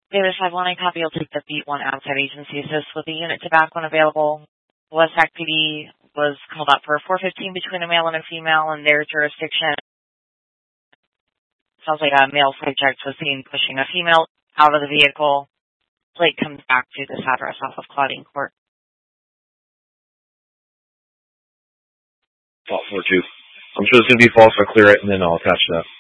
Davis 519 copy. You'll take the Beat 1 outside agency assist with the unit to back when available. West Sac PD was called up for a 415 between a male and a female in their jurisdiction. Sounds like a male subject was seen pushing a female out of the vehicle. Plate comes back to this address off of Claudine Court. Fault 4-2. I'm sure it's going to be false. I'll clear it, and then I'll attach that.